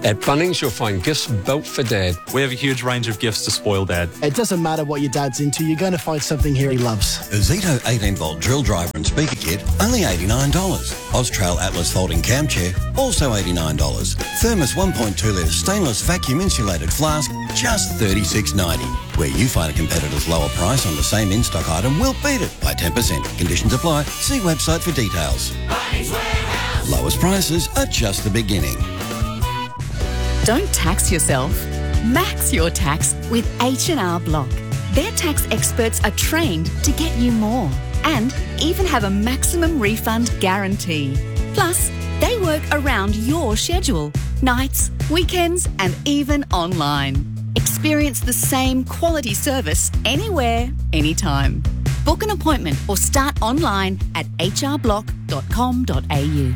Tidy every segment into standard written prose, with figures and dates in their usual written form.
At Bunnings, you'll find gifts built for Dad. We have a huge range of gifts to spoil Dad. It doesn't matter what your dad's into, you're going to find something here he loves. A Zito 18-volt drill driver and speaker kit, only $89. Austrail Atlas folding cam chair, also $89. Thermos 1.2-litre stainless vacuum insulated flask, just $36.90. Where you find a competitor's lower price on the same in-stock item, we'll beat it by 10%. Conditions apply. See website for details. Lowest prices are just the beginning. Don't tax yourself. Max your tax with H&R Block. Their tax experts are trained to get you more and even have a maximum refund guarantee. Plus, they work around your schedule, nights, weekends, and even online. Experience the same quality service anywhere, anytime. Book an appointment or start online at hrblock.com.au.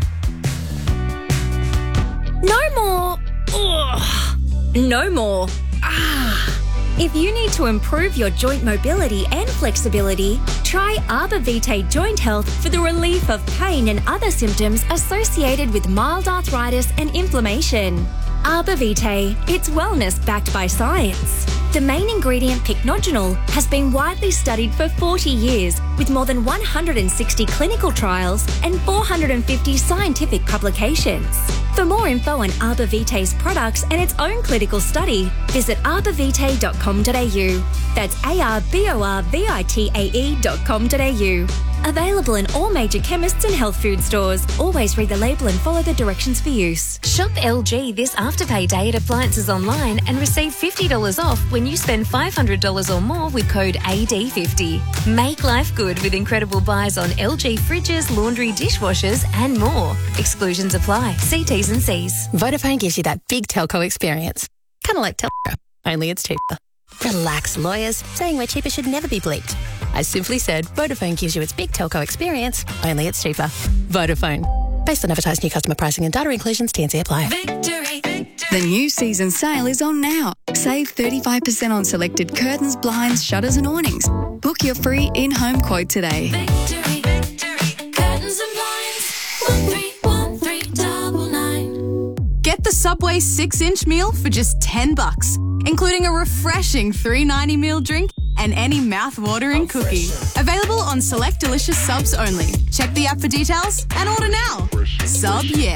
No more. Ugh. No more. If you need to improve your joint mobility and flexibility, try Arbor Vitae Joint Health for the relief of pain and other symptoms associated with mild arthritis and inflammation. Arbor Vitae, it's wellness backed by science. The main ingredient, pycnogenol, has been widely studied for 40 years with more than 160 clinical trials and 450 scientific publications. For more info on Arbor Vitae's products and its own clinical study, visit arborvitae.com.au. That's arborvitae.com.au. Available in all major chemists and health food stores. Always read the label and follow the directions for use. Shop LG this Afterpay Day at Appliances Online and receive $50 off when you spend $500 or more with code AD50. Make life good with incredible buys on LG fridges, laundry, dishwashers and more. Exclusions apply. See T's and C's. Vodafone gives you that big telco experience. Kind of like telco, only it's cheaper. Relax, lawyers. Saying we're cheaper should never be bleeped. I simply said Vodafone gives you its big telco experience, only it's cheaper. Vodafone. Based on advertised new customer pricing and data inclusions, T&C apply. The new season sale is on now. Save 35% on selected curtains, blinds, shutters and awnings. Book your free in-home quote today. Victory, curtains and blinds, 131399. Get the Subway 6-inch meal for just $10, including a refreshing $3.90 meal drink and any mouth-watering cookie. Available on select delicious subs only. Check the app for details and order now. Sub, yeah.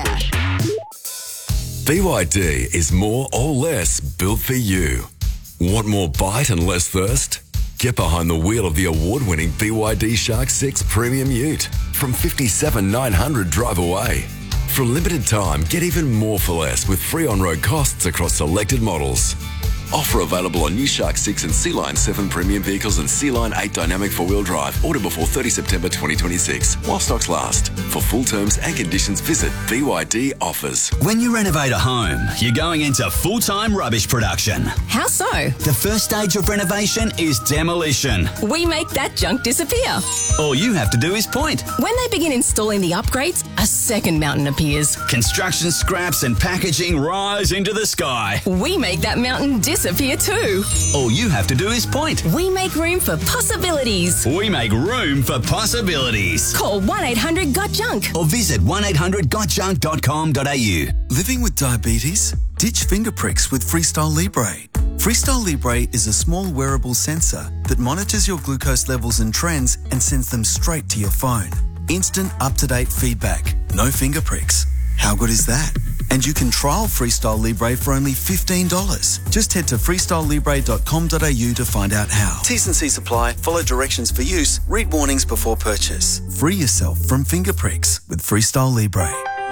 BYD is more or less built for you. Want more bite and less thirst? Get behind the wheel of the award-winning BYD Shark 6 Premium Ute from $57,900 drive away. For a limited time, get even more for less with free on-road costs across selected models. Offer available on new Shark 6 and Sea-Line 7 premium vehicles and Sea-Line 8 dynamic four-wheel drive. Order before 30 September 2026 while stocks last. For full terms and conditions, visit BYD Offers. When you renovate a home, you're going into full-time rubbish production. How so? The first stage of renovation is demolition. We make that junk disappear. All you have to do is point. When they begin installing the upgrades, a second mountain appears. Construction scraps and packaging rise into the sky. We make that mountain disappear too. All you have to do is point. We make room for possibilities. We make room for possibilities. Call 1-800-GOT-JUNK or visit 1800gotjunk.com.au. Living with diabetes? Ditch finger pricks with Freestyle Libre. Freestyle Libre is a small wearable sensor that monitors your glucose levels and trends and sends them straight to your phone. Instant, up-to-date feedback. No finger pricks. How good is that? And you can trial Freestyle Libre for only $15. Just head to freestylelibre.com.au to find out how. T's and C's apply. Follow directions for use. Read warnings before purchase. Free yourself from finger pricks with Freestyle Libre.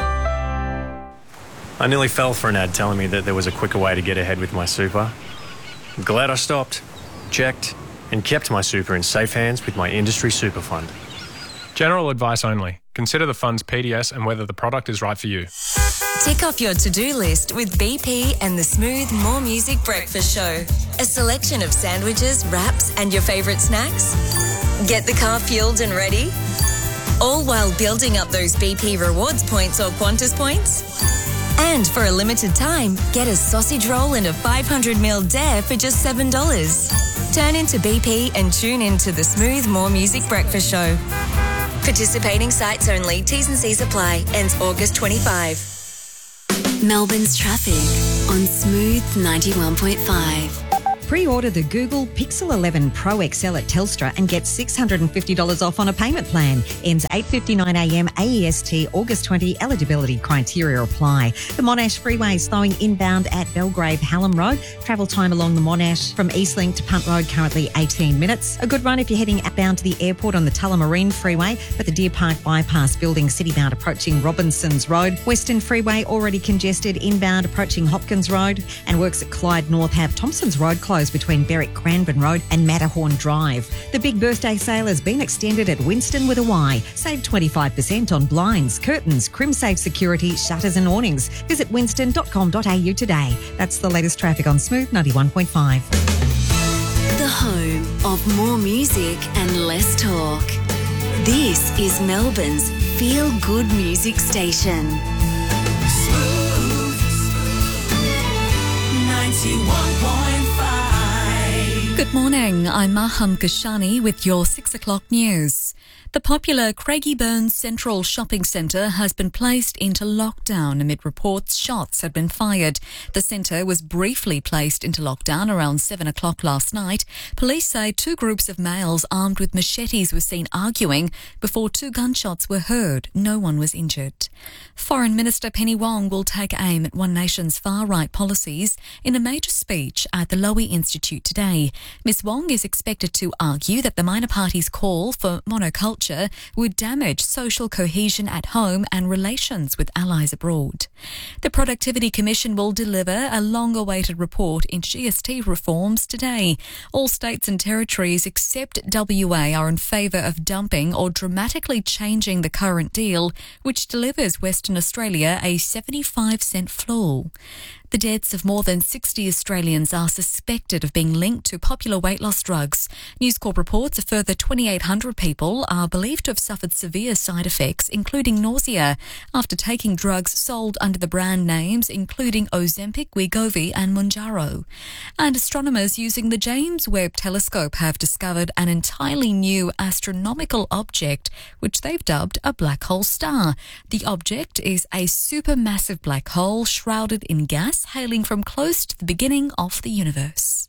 I nearly fell for an ad telling me that there was a quicker way to get ahead with my super. I'm glad I stopped, checked, and kept my super in safe hands with my industry super fund. General advice only. Consider the fund's PDS and whether the product is right for you. Tick off your to-do list with BP and the Smooth More Music Breakfast Show. A selection of sandwiches, wraps, and your favourite snacks. Get the car fueled and ready. All while building up those BP rewards points or Qantas points. And for a limited time, get a sausage roll and a 500ml dare for just $7. Turn into BP and tune into the Smooth More Music Breakfast Show. Participating sites only. T's and C's apply. Ends August 25. Melbourne's traffic on Smooth 91.5. Pre-order the Google Pixel 11 Pro XL at Telstra and get $650 off on a payment plan. Ends 8:59am AEST, August 20. Eligibility criteria apply. The Monash Freeway is slowing inbound at Belgrave Hallam Road. Travel time along the Monash from Eastlink to Punt Road currently 18 minutes. A good run if you're heading outbound to the airport on the Tullamarine Freeway, but the Deer Park Bypass building citybound approaching Robinsons Road. Western Freeway already congested inbound approaching Hopkins Road, and works at Clyde North have Thompsons Road closed between Berwick Cranbourne Road and Matterhorn Drive. The big birthday sale has been extended at Winston with a Y. Save 25% on blinds, curtains, CrimSafe security, shutters and awnings. Visit winston.com.au today. That's the latest traffic on Smooth 91.5. The home of more music and less talk. This is Melbourne's feel-good music station. Smooth 91.5. Good morning, I'm Maham Kashani with your 6 o'clock news. The popular Craigieburn Central Shopping Centre has been placed into lockdown amid reports shots had been fired. The centre was briefly placed into lockdown around 7 o'clock last night. Police say two groups of males armed with machetes were seen arguing before two gunshots were heard. No one was injured. Foreign Minister Penny Wong will take aim at One Nation's far-right policies in a major speech at the Lowy Institute today. Ms Wong is expected to argue that the minor party's call for monoculture would damage social cohesion at home and relations with allies abroad. The Productivity Commission will deliver a long-awaited report in GST reforms today. All states and territories except WA are in favour of dumping or dramatically changing the current deal, which delivers Western Australia a 75-cent floor. The deaths of more than 60 Australians are suspected of being linked to popular weight loss drugs. News Corp reports a further 2,800 people are believed to have suffered severe side effects, including nausea, after taking drugs sold under the brand names including Ozempic, Wegovy and Mounjaro. And astronomers using the James Webb Telescope have discovered an entirely new astronomical object, which they've dubbed a black hole star. The object is a supermassive black hole shrouded in gas, hailing from close to the beginning of the universe.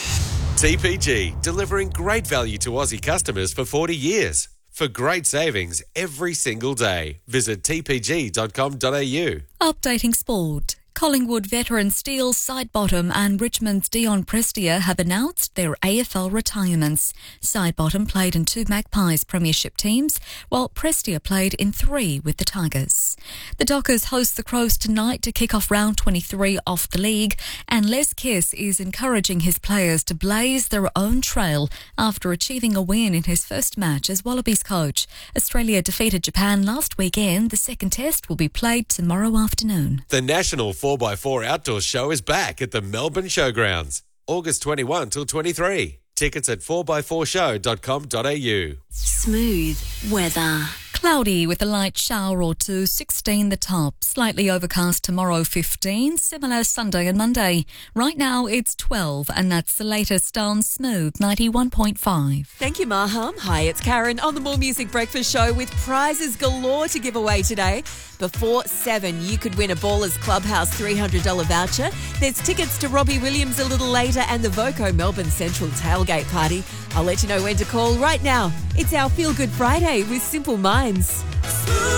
TPG, delivering great value to Aussie customers for 40 years. For great savings every single day, visit tpg.com.au. Updating sport. Collingwood veteran Steele Sidebottom and Richmond's Dion Prestia have announced their AFL retirements. Sidebottom played in 2 Magpies premiership teams, while Prestia played in 3 with the Tigers. The Dockers host the Crows tonight to kick off round 23 of the league, and Les Kiss is encouraging his players to blaze their own trail after achieving a win in his first match as Wallabies coach. Australia defeated Japan last weekend. The second test will be played tomorrow afternoon. The National 4x4 Outdoor Show is back at the Melbourne Showgrounds, August 21 till 23. Tickets at 4x4show.com.au. Smooth weather. Cloudy with a light shower or two, 16 the top. Slightly overcast tomorrow, 15. Similar Sunday and Monday. Right now it's 12, and that's the latest on Smooth 91.5. Thank you, Maham. Hi, it's Karen on the More Music Breakfast Show with prizes galore to give away today. Before 7, you could win a Ballers Clubhouse $300 voucher. There's tickets to Robbie Williams a little later and the Voco Melbourne Central Tailgate Party. I'll let you know when to call right now. It's our Feel Good Friday with Simple Minds.